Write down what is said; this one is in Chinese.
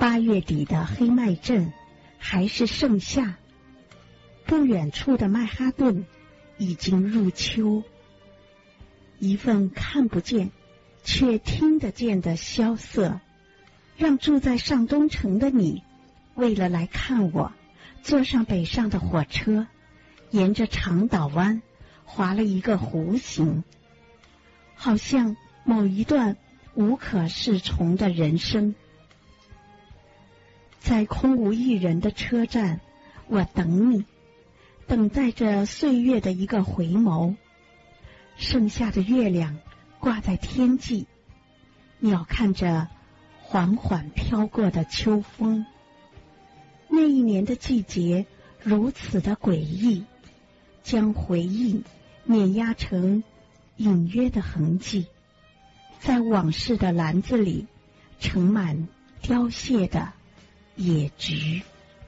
8月底的黑麦镇还是盛夏，不远处的曼哈顿已经入秋。一份看不见却听得见的萧瑟，让住在上东城的你为了来看我，坐上北上的火车，沿着长岛湾划了一个弧形，好像某一段无可适从的人生。在空无一人的车站，我等你，等待着岁月的一个回眸。剩下的月亮挂在天际，鸟看着缓缓飘过的秋风。那一年的季节如此的诡异，将回忆碾压成隐约的痕迹，在往事的篮子里盛满凋谢的野菊。